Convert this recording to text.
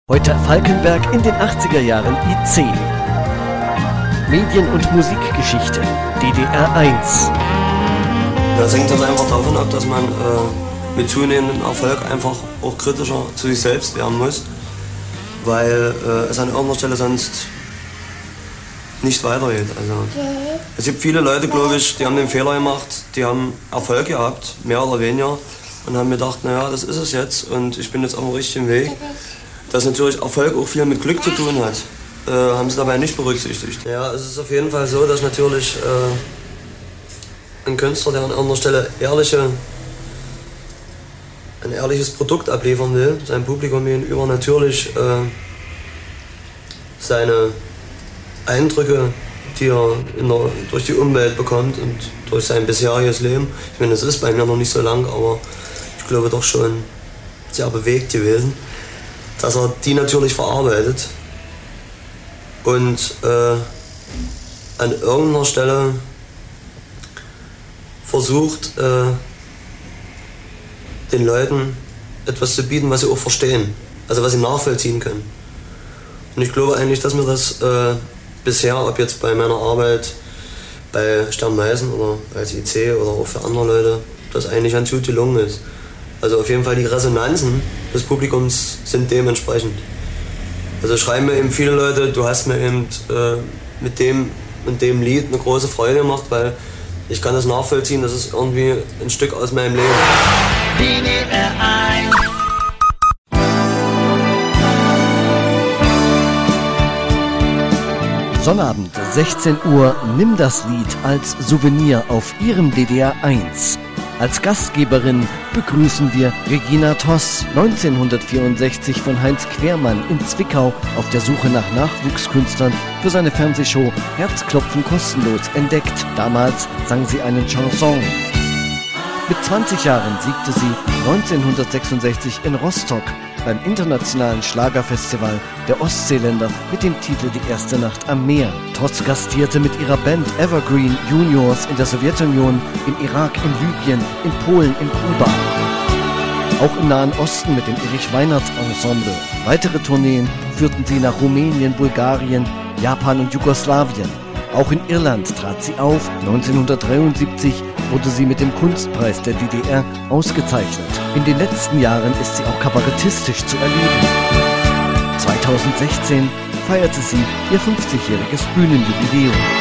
Heute Falkenberg in den 80er Jahren IC. Medien- und Musikgeschichte DDR 1. Das hängt dann einfach davon ab, dass man mit zunehmendem Erfolg einfach auch kritischer zu sich selbst werden muss, weil es an irgendeiner Stelle sonst nicht weitergeht. Also, es gibt viele Leute, glaube ich, die haben den Fehler gemacht, die haben Erfolg gehabt, mehr oder weniger, und haben gedacht, naja, das ist es jetzt und ich bin jetzt auf dem richtigen Weg. Dass natürlich Erfolg auch viel mit Glück zu tun hat, haben sie dabei nicht berücksichtigt. Ja, es ist auf jeden Fall so, dass natürlich ein Künstler, der an anderer Stelle ein ehrliches Produkt abliefern will, seinem Publikum gegenüber natürlich seine Eindrücke, die er durch die Umwelt bekommt und durch sein bisheriges Leben. Ich meine, das ist bei mir noch nicht so lang, aber ich glaube doch schon sehr bewegt gewesen, dass er die natürlich verarbeitet und an irgendeiner Stelle versucht, den Leuten etwas zu bieten, was sie auch verstehen, also was sie nachvollziehen können. Und ich glaube eigentlich, dass mir das bisher, ob jetzt bei meiner Arbeit bei Stern Meißen oder als IC oder auch für andere Leute, das eigentlich ganz gut gelungen ist. Also auf jeden Fall die Resonanzen des Publikums sind dementsprechend. Also schreiben mir eben viele Leute, du hast mir eben mit dem und dem Lied eine große Freude gemacht, weil ich kann das nachvollziehen, das ist irgendwie ein Stück aus meinem Leben. DDR 1. Sonnabend, 16 Uhr, nimm das Lied als Souvenir auf Ihrem DDR 1. Als Gastgeberin begrüßen wir Regina Toss, 1964 von Heinz Quermann in Zwickau auf der Suche nach Nachwuchskünstlern für seine Fernsehshow Herzklopfen kostenlos entdeckt. Damals sang sie einen Chanson. Mit 20 Jahren siegte sie 1966 in Rostock beim internationalen Schlagerfestival der Ostseeländer mit dem Titel Die erste Nacht am Meer. Toss gastierte mit ihrer Band Evergreen Juniors in der Sowjetunion, im Irak, in Libyen, in Polen, in Kuba. Auch im Nahen Osten mit dem Erich Weinert Ensemble. Weitere Tourneen führten sie nach Rumänien, Bulgarien, Japan und Jugoslawien. Auch in Irland trat sie auf. 1973 wurde sie mit dem Kunstpreis der DDR ausgezeichnet. In den letzten Jahren ist sie auch kabarettistisch zu erleben. 2016 feierte sie ihr 50-jähriges Bühnenjubiläum.